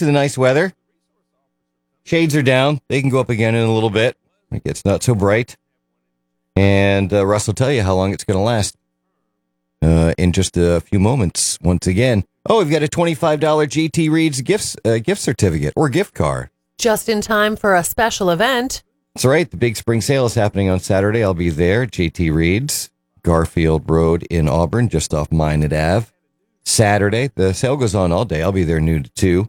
to the nice weather. Shades are down. They can go up again in a little bit. It gets not so bright. And Russ will tell you how long it's going to last in just a few moments once again. Oh, we've got a $25 JT Reed's gift certificate or gift card. Just in time for a special event. That's right. The big spring sale is happening on Saturday. I'll be there. JT Reed's, Garfield Road in Auburn, just off Minot Ave. Saturday. The sale goes on all day. I'll be there noon to 2.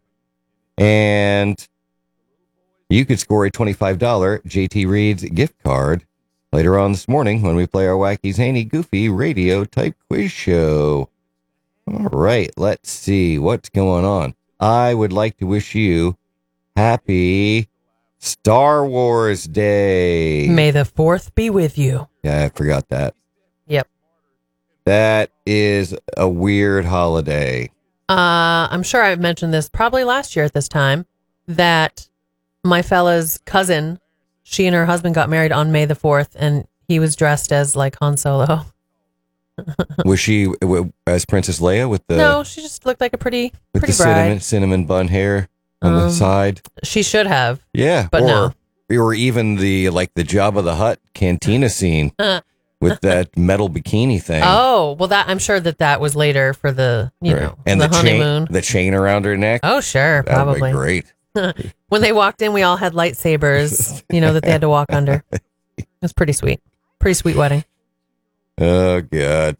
And you could score a $25 JT Reed's gift card later on this morning when we play our Wacky Zany Goofy radio type quiz show. All right, let's see what's going on. I would like to wish you happy Star Wars Day. May the 4th be with you. Yeah, I forgot that. Yep. That is a weird holiday. I'm sure I've mentioned this probably last year at this time, that my fella's cousin, she and her husband got married on May the 4th, and he was dressed as like Han Solo. Was she as Princess Leia with the... No, she just looked like a pretty bride. Cinnamon bun hair on the side. She should have. Yeah. But no. Or even the Jabba the Hutt cantina scene with that metal bikini thing. Oh, well, that I'm sure that was later for the, know, and the honeymoon. The chain around her neck. Oh, sure, that would probably. be great. When they walked in, we all had lightsabers, that they had to walk under. It was pretty sweet. Pretty sweet wedding. Oh, God.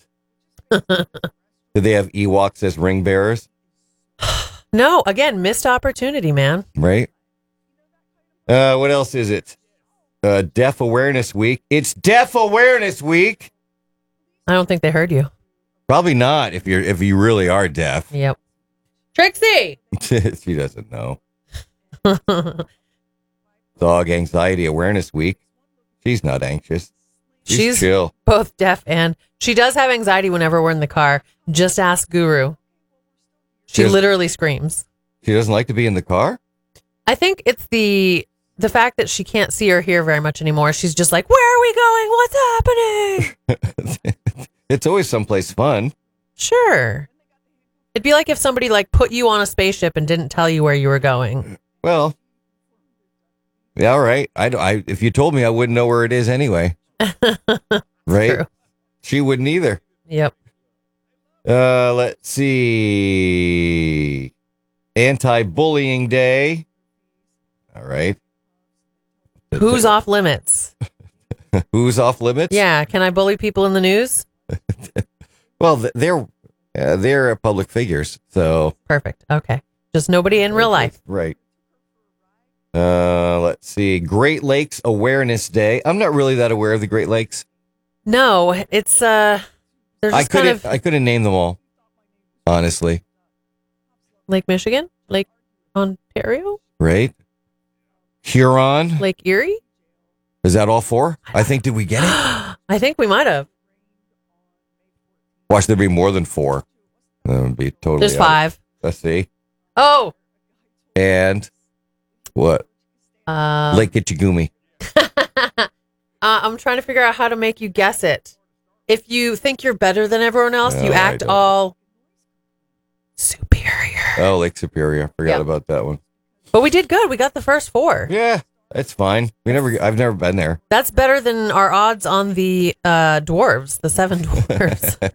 Did they have Ewoks as ring bearers? No, again, missed opportunity, man. Right. What else is it? Deaf Awareness Week. It's Deaf Awareness Week. I don't think they heard you. Probably not if you really are deaf. Yep. Trixie! She doesn't know. Dog Anxiety Awareness Week. She's not anxious. She's chill. Both deaf and she does have anxiety whenever we're in the car. Just ask Guru. She literally screams. She doesn't like to be in the car? I think it's the fact that she can't see or hear very much anymore. She's just like, where are we going? What's happening? It's always someplace fun. Sure. It'd be like if somebody put you on a spaceship and didn't tell you where you were going. Well, yeah, all right. I if you told me, I wouldn't know where it is anyway. Right? True. She wouldn't either. Yep. Let's see. Anti-bullying day. All right. Who's off limits? Who's off limits? Yeah. Can I bully people in the news? Well, they're public figures, so perfect. Okay. Just nobody in real life. Right. Let's see. Great Lakes Awareness Day. I'm not really that aware of the Great Lakes. No, it's they're just I couldn't name them all, honestly. Lake Michigan, Lake Ontario, right? Huron, Lake Erie. Is that all 4? I think. Did we get it? I think we might have. Watch there be more than 4. That would be totally. There's 5. Let's see. Oh. And what? Lake Itchigumi. I'm trying to figure out how to make you guess it. If you think you're better than everyone else, you act all superior. Oh, Lake Superior. Forgot about that one. But we did good. We got the first 4. Yeah, that's fine. I've never been there. That's better than our odds on the dwarves, the 7 dwarves.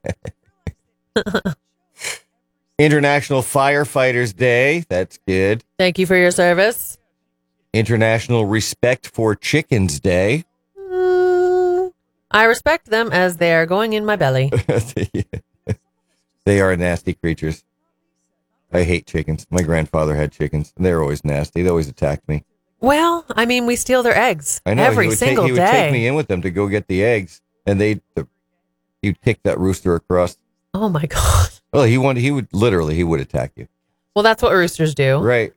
International Firefighters Day. That's good. Thank you for your service. International Respect for Chickens Day. I respect them as they are going in my belly. They are nasty creatures. I hate chickens. My grandfather had chickens. They're always nasty. They always attack me. Well, I mean, we steal their eggs I know, every single day. He would take me in with them to go get the eggs, and he'd kick that rooster across. Oh my God. Well, he would attack you. Well, that's what roosters do. Right.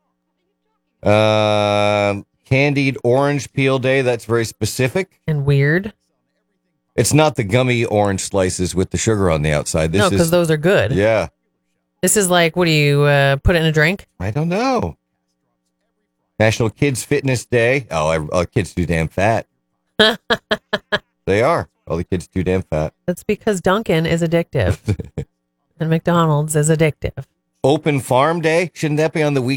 Candied Orange Peel Day. That's very specific. And weird. It's not the gummy orange slices with the sugar on the outside. No, because those are good. Yeah. This is like, what do you put it in a drink? I don't know. National Kids Fitness Day. Oh, all kids too damn fat. They are. All the kids too damn fat. That's because Dunkin' is addictive. And McDonald's is addictive. Open Farm Day. Shouldn't that be on the weekend?